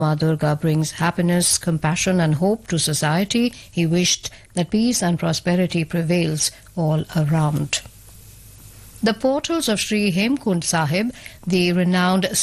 Ma Durga brings happiness, compassion and hope to society. He wished that peace and prosperity prevails all around. The portals of Sri Hemkund Sahib, the renowned